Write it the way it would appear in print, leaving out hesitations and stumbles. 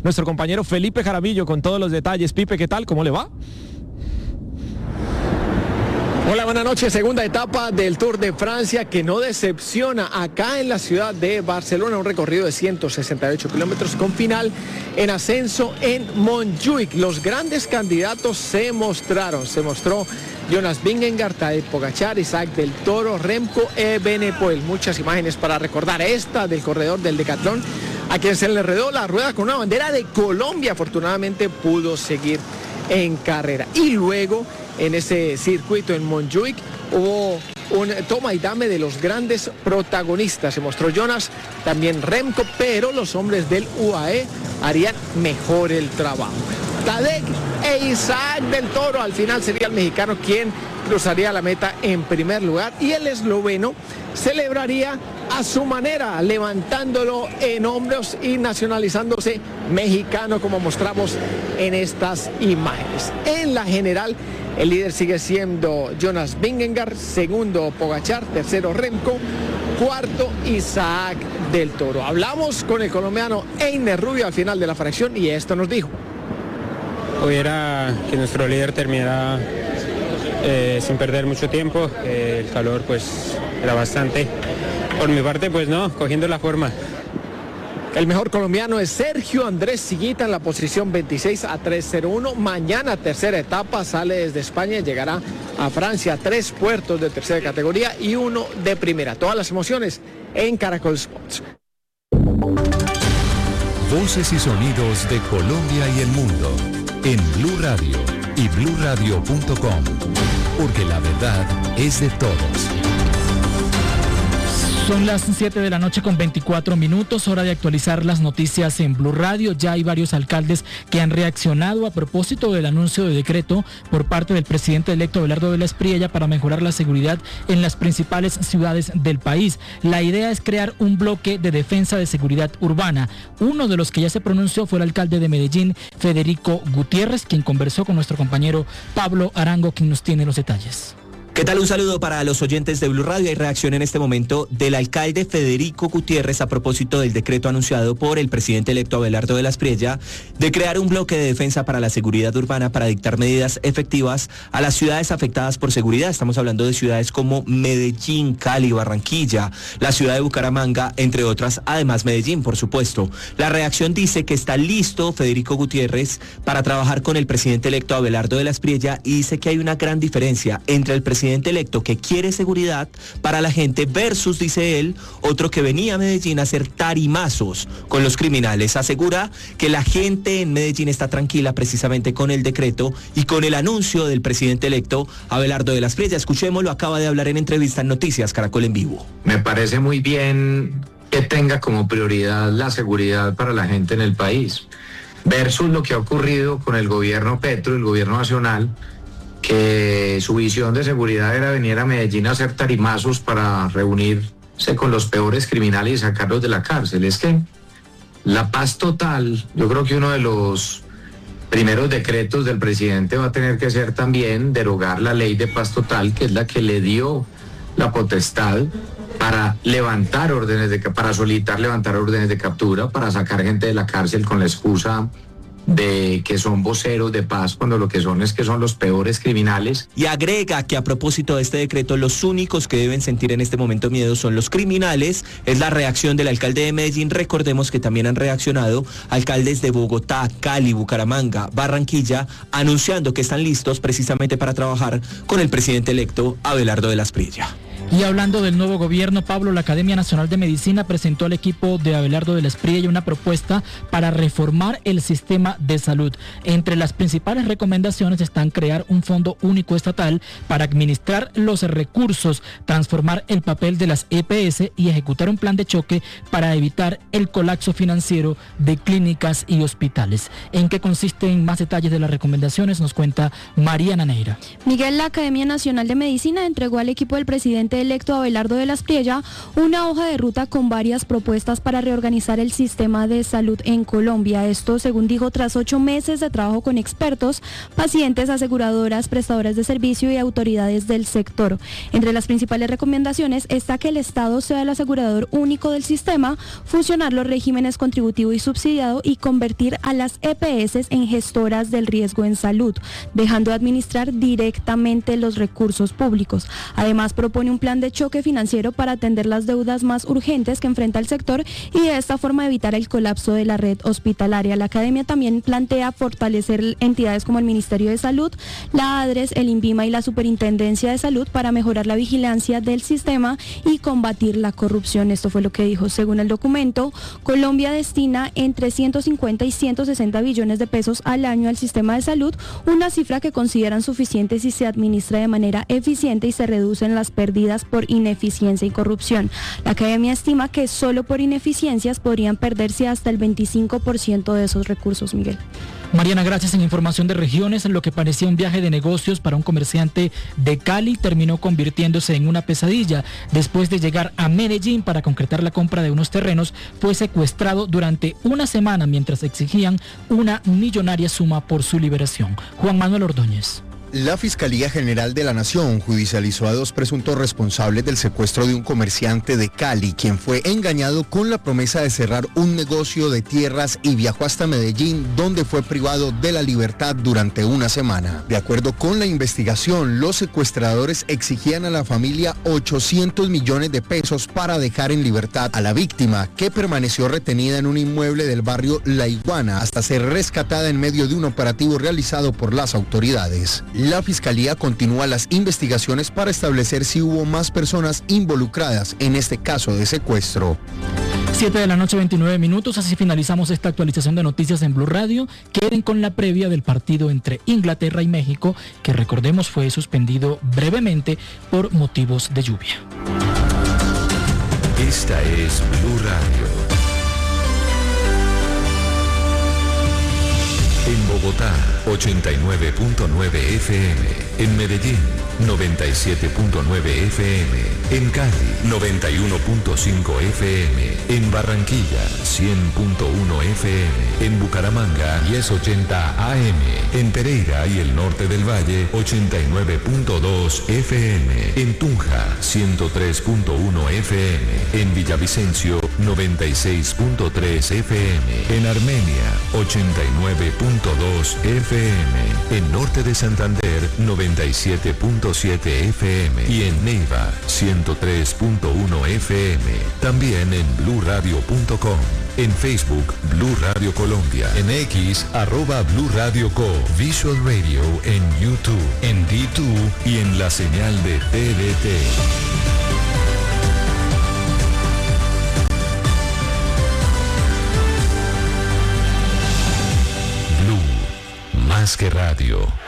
nuestro compañero Felipe Jaramillo con todos los detalles. Pipe, ¿qué tal? ¿Cómo le va? Hola, buenas noches. Segunda etapa del Tour de Francia que no decepciona acá en la ciudad de Barcelona. Un recorrido de 168 kilómetros con final en ascenso en Montjuic. Los grandes candidatos se mostraron. Se mostró Jonas Vingegaard, Tadej Pogačar, Isaac del Toro, Remco Evenepoel. Muchas imágenes para recordar. Esta del corredor del Decathlon, a quien se le enredó la rueda con una bandera de Colombia. Afortunadamente pudo seguir en carrera. Y luego, en ese circuito en Montjuic, hubo un toma y dame de los grandes protagonistas. Se mostró Jonas, también Remco, pero los hombres del UAE harían mejor el trabajo. Tadej e Isaac del Toro, al final sería el mexicano quien cruzaría la meta en primer lugar, y el esloveno celebraría a su manera, levantándolo en hombros y nacionalizándose mexicano, como mostramos en estas imágenes. En la general, el líder sigue siendo Jonas Vingegaard, segundo Pogačar, tercero Remco, cuarto Isaac del Toro. Hablamos con el colombiano Einer Rubio al final de la fracción y esto nos dijo. Hoy era que nuestro líder terminara sin perder mucho tiempo, el calor pues era bastante. Por mi parte pues no, cogiendo la forma. El mejor colombiano es Sergio Andrés Sillita en la posición 26 a 3:01. Mañana tercera etapa, sale desde España, llegará a Francia, 3 puertos de tercera categoría y 1 de primera. Todas las emociones en Caracol Sports. Voces y sonidos de Colombia y el mundo en Blue Radio y bluradio.com, porque la verdad es de todos. Son las 7 de la noche con 24 minutos, hora de actualizar las noticias en Blue Radio. Ya hay varios alcaldes que han reaccionado a propósito del anuncio de decreto por parte del presidente electo Abelardo de la Espriella para mejorar la seguridad en las principales ciudades del país. La idea es crear un bloque de defensa de seguridad urbana. Uno de los que ya se pronunció fue el alcalde de Medellín, Federico Gutiérrez, quien conversó con nuestro compañero Pablo Arango, quien nos tiene los detalles. ¿Qué tal? Un saludo para los oyentes de Blue Radio. Hay reacción en este momento del alcalde Federico Gutiérrez a propósito del decreto anunciado por el presidente electo Abelardo de la Espriella de crear un bloque de defensa para la seguridad urbana para dictar medidas efectivas a las ciudades afectadas por seguridad. Estamos hablando de ciudades como Medellín, Cali, Barranquilla, la ciudad de Bucaramanga, entre otras, además Medellín, por supuesto. La reacción dice que está listo Federico Gutiérrez para trabajar con el presidente electo Abelardo de la Espriella y dice que hay una gran diferencia entre el presidente electo que quiere seguridad para la gente versus, dice él, otro que venía a Medellín a hacer tarimazos con los criminales. Asegura que la gente en Medellín está tranquila precisamente con el decreto y con el anuncio del presidente electo Abelardo de la Espriella. Escuchémoslo, acaba de hablar en entrevista en Noticias Caracol en Vivo. Me parece muy bien que tenga como prioridad la seguridad para la gente en el país, versus lo que ha ocurrido con el gobierno Petro, el gobierno nacional, que su visión de seguridad era venir a Medellín a hacer tarimazos para reunirse con los peores criminales y sacarlos de la cárcel. Es que la paz total, yo creo que uno de los primeros decretos del presidente va a tener que ser también derogar la ley de paz total, que es la que le dio la potestad para levantar órdenes para solicitar levantar órdenes de captura, para sacar gente de la cárcel con la excusa de que son voceros de paz, cuando lo que son es que son los peores criminales. Y agrega que a propósito de este decreto, los únicos que deben sentir en este momento miedo son los criminales. Es la reacción del alcalde de Medellín. Recordemos que también han reaccionado alcaldes de Bogotá, Cali, Bucaramanga, Barranquilla, anunciando que están listos precisamente para trabajar con el presidente electo Abelardo de la Espriella. Y hablando del nuevo gobierno, Pablo, la Academia Nacional de Medicina presentó al equipo de Abelardo de la Espriella una propuesta para reformar el sistema de salud. Entre las principales recomendaciones están crear un fondo único estatal para administrar los recursos, transformar el papel de las EPS y ejecutar un plan de choque para evitar el colapso financiero de clínicas y hospitales. ¿En qué consisten más detalles de las recomendaciones? Nos cuenta Mariana Neira. Miguel, la Academia Nacional de Medicina entregó al equipo del presidente presidente electo Abelardo de la Espriella una hoja de ruta con varias propuestas para reorganizar el sistema de salud en Colombia. Esto, según dijo, tras 8 meses de trabajo con expertos, pacientes, aseguradoras, prestadoras de servicio y autoridades del sector. Entre las principales recomendaciones está que el Estado sea el asegurador único del sistema, fusionar los regímenes contributivo y subsidiado y convertir a las EPS en gestoras del riesgo en salud, dejando de administrar directamente los recursos públicos. Además, propone un plan de choque financiero para atender las deudas más urgentes que enfrenta el sector y de esta forma evitar el colapso de la red hospitalaria. La academia también plantea fortalecer entidades como el Ministerio de Salud, la ADRES, el INVIMA y la Superintendencia de Salud para mejorar la vigilancia del sistema y combatir la corrupción. Esto fue lo que dijo. Según el documento, Colombia destina entre 150 y 160 billones de pesos al año al sistema de salud, una cifra que consideran suficiente si se administra de manera eficiente y se reducen las pérdidas por ineficiencia y corrupción. La academia estima que solo por ineficiencias podrían perderse hasta el 25% de esos recursos, Miguel. Mariana, gracias. En información de regiones, lo que parecía un viaje de negocios para un comerciante de Cali terminó convirtiéndose en una pesadilla. Después de llegar a Medellín para concretar la compra de unos terrenos, fue secuestrado durante una semana mientras exigían una millonaria suma por su liberación. Juan Manuel Ordóñez. La Fiscalía General de la Nación judicializó a 2 presuntos responsables del secuestro de un comerciante de Cali, quien fue engañado con la promesa de cerrar un negocio de tierras y viajó hasta Medellín, donde fue privado de la libertad durante una semana. De acuerdo con la investigación, los secuestradores exigían a la familia 800 millones de pesos para dejar en libertad a la víctima, que permaneció retenida en un inmueble del barrio La Iguana hasta ser rescatada en medio de un operativo realizado por las autoridades. La Fiscalía continúa las investigaciones para establecer si hubo más personas involucradas en este caso de secuestro. 7 de la noche, 29 minutos, así finalizamos esta actualización de noticias en Blue Radio. Queden con la previa del partido entre Inglaterra y México, que recordemos fue suspendido brevemente por motivos de lluvia. Esta es Blue Radio. En Bogotá, 89.9 FM. En Medellín, 97.9 FM. En Cali, 91.5 FM. En Barranquilla, 100.1 FM. En Bucaramanga, 1080 AM. En Pereira y el norte del Valle, 89.2 FM. En Tunja, 103.1 FM. En Villavicencio, 96.3 FM. En Armenia, 89.2 FM. En norte de Santander, 97.7 FM. Y en Neiva, 103.1 FM. También en bluradio.com. En Facebook, Blue Radio Colombia. En X, @Blue Radio Co. Visual Radio en YouTube, en D2 y en la señal de TDT. Blue, más que radio.